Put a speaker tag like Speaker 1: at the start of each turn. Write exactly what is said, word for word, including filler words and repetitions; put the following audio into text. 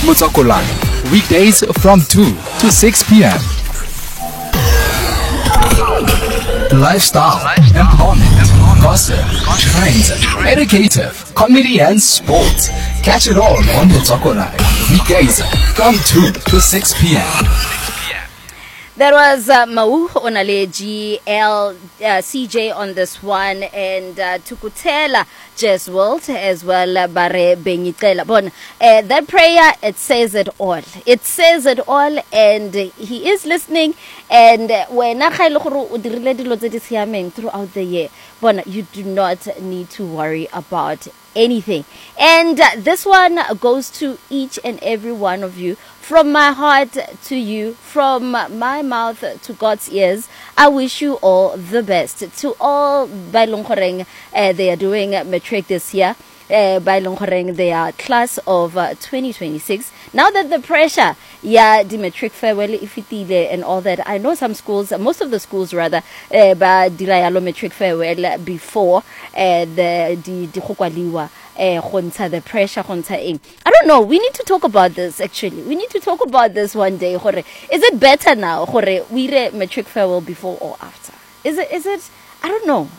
Speaker 1: Motsokolane, weekdays from two to six p.m. Lifestyle, empowerment, gossip, trends, educative, comedy and sports. Catch it all on Motsokolane, weekdays from two to six p.m.
Speaker 2: That was uh, Mau Onale G L uh, C J on this one, and uh, Tukutela Jeswelt as well. Uh, Bare Benyitela Bon. Uh, that prayer, it says it all. It says it all, and uh, he is listening. And when throughout the year, bon, you do not need to worry about anything. And uh, this one goes to each and every one of you. From my heart to you, from my mouth to God's ears, I wish you all the best. To all by Longkoreng, uh, they are doing matric this year. Uh, by Longkoreng, they are class of uh, twenty twenty-six. Now that the pressure, yeah, the matric farewell, ifitile and all that. I know some schools, most of the schools rather, uh, but dilayalo matric farewell before uh, the the the Uh, the pressure. I don't know. We need to talk about this actually. We need to talk about this one day. Is it better now? We read matric farewell before or after? Is it? Is it? I don't know.